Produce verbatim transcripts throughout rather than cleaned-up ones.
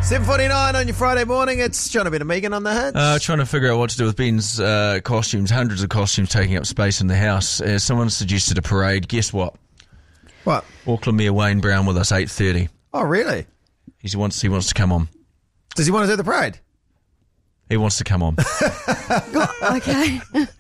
seven forty-nine on your Friday morning. It's Jonathan and Megan on the hits. Uh, trying to figure out what to do with Ben's uh, costumes. Hundreds of costumes taking up space in the house. Uh, someone suggested a parade. Guess what? What? Auckland Mayor Wayne Brown with us, eight thirty. Oh, really? He wants, he wants to come on. Does he want to do the parade? He wants to come on. Okay.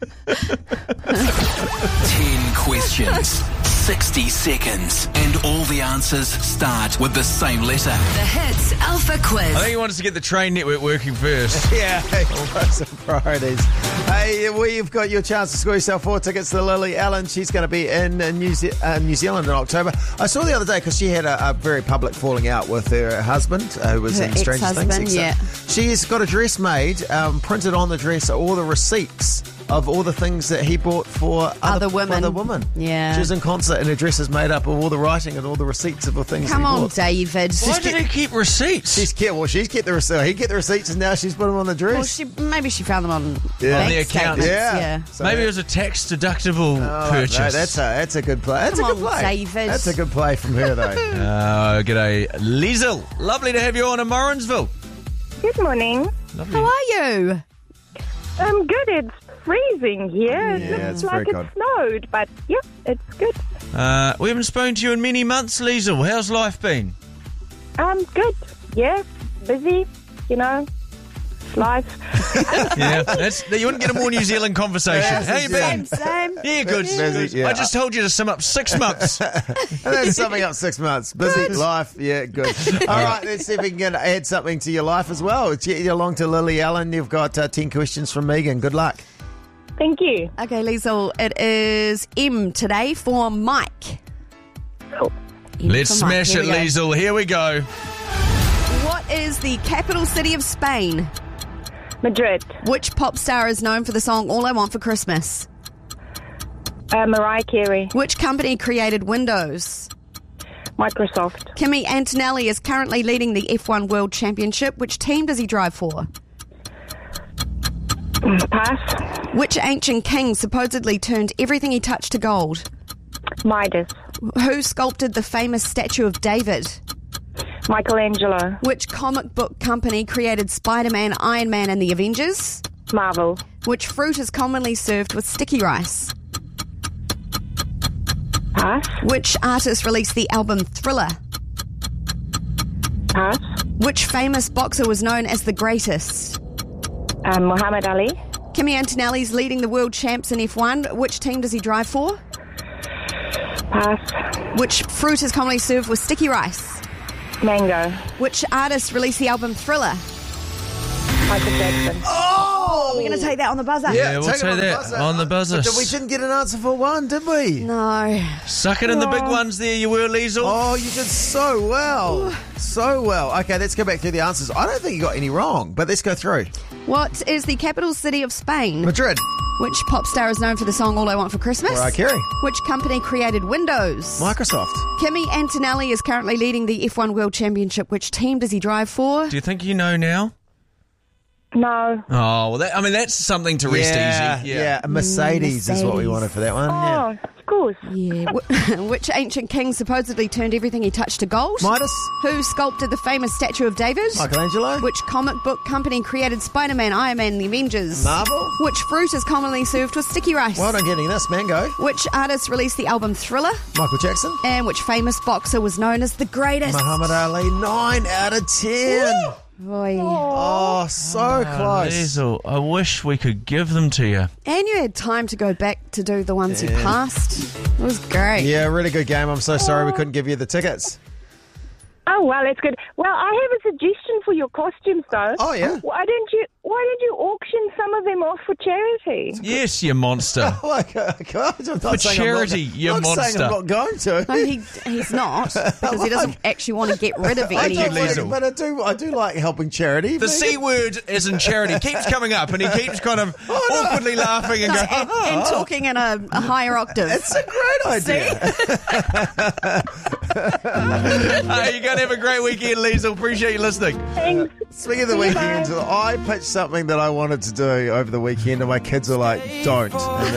Ten questions, sixty seconds, and all the answers start with the same letter. The Hits Alpha Quiz. I think he wants to get the train network working first. Yeah, what's the priorities? Hey, we've got your chance to score yourself four tickets to Lily Allen. She's going to be in New, Ze- uh, New Zealand in October. I saw the other day because she had a, a very public falling out with her husband, uh, who was Her in Stranger Things. ex-husband, yeah. She's got a dress made, um, printed on the dress are all the receipts of all the things that he bought for other, Other women. Other women. Yeah. She was in concert and her dress is made up of all the writing and all the receipts of the things Come that he on, bought. David. Why did he keep receipts? She's kept, well, she's kept the receipts. He kept the receipts and now she's put them on the dress. Well, she, maybe she found them on Yeah. bank On the account. statements. Yeah. Yeah. So- Maybe it was a tax deductible Oh, purchase. no, that's a that's a good play. That's Come a good on, play. David. That's a good play from her though. Uh, g'day, Liesl. Lovely to have you on in Morrinsville. Good morning. Lovely. How are you? I'm good. It's freezing here. Yeah, it looks it's like very it cold. snowed, but yeah, it's good. Uh, we haven't spoken to you in many months, Liesl. How's life been? Um, good. Yeah, busy. You know, life. Yeah, that's, you wouldn't get a more New Zealand conversation. Yes, How you yeah. been? Same, same. Yeah, good. Busy, good. yeah. I just told you to sum up six months. And that's summing up six months. Busy life, yeah, good. All right, let's see if we can get, add something to your life as well. Get you along to Lily Allen. You've got uh, ten questions from Megan. Good luck. Thank you. Okay, Liesl, it is M today for Mike. Oh, M Let's for Mike. smash Here it, we go. Liesl. Here we go. What is the capital city of Spain? Madrid. Which pop star is known for the song All I Want for Christmas? Uh, Mariah Carey. Which company created Windows? Microsoft. Kimi Antonelli is currently leading the F one World Championship. Which team does he drive for? Pass. Which ancient king supposedly turned everything he touched to gold? Midas. Who sculpted the famous statue of David? Michelangelo. Which comic book company created Spider-Man, Iron Man and the Avengers? Marvel. Which fruit is commonly served with sticky rice? Pass. Which artist released the album Thriller? Pass. Which famous boxer was known as the greatest? Um, Muhammad Ali. Kimi Antonelli's leading the world champs in F one. Which team does he drive for? Pass. Which fruit is commonly served with sticky rice? Mango. Which artist released the album Thriller? Michael Jackson. Oh! We're going to take that on the buzzer. Yeah, we'll take it say on the that buzzer. on the buzzer. But we didn't get an answer for one, did we? No. Suck it in the big ones there, you were, Liesl. Oh, you did so well. So well. Okay, let's go back through the answers. I don't think you got any wrong, but let's go through. What is the capital city of Spain? Madrid. Which pop star is known for the song All I Want for Christmas? Mariah Carey. Which company created Windows? Microsoft. Kimi Antonelli is currently leading the F one World Championship. Which team does he drive for? Do you think you know now? No. Oh, well, that, I mean, that's something to rest yeah, easy. Yeah, a Mercedes, is what we Mercedes. wanted for that one. Oh, Yeah. of course. Yeah. Wh- Which ancient king supposedly turned everything he touched to gold? Midas. Who sculpted the famous statue of David? Michelangelo. Which comic book company created Spider-Man, Iron Man, and the Avengers? Marvel. Which fruit is commonly served with sticky rice? Well done getting this. Mango. Which artist released the album Thriller? Michael Jackson. And which famous boxer was known as the greatest? Muhammad Ali. Nine out of ten. Boy. Oh, so close. Liesl, I wish we could give them to you. And you had time to go back to do the ones you passed. It was great. Yeah, really good game. I'm so sorry we couldn't give you the tickets. Oh, well, that's good. Well, I have a suggestion for your costumes, though. Oh, yeah? Why don't you Why don't you auction some of them off for charity? Yes, you monster. Like, uh, God, I'm not For saying I'm charity, not, you I'm not saying monster. I'm not going to. No, he, he's not, because he doesn't actually want to get rid of I any do of like- them. but I do, I do like helping charity. The Megan. C word is in charity. Keeps coming up and he keeps kind of awkwardly laughing and No, going, and, and talking in a, a higher octave. It's a great idea. hey, you're going to have a great weekend, Liesl. Appreciate you listening. Thanks. Speaking of the weekend, I pitched something that I wanted to do over the weekend, and my kids are like, "Don't." And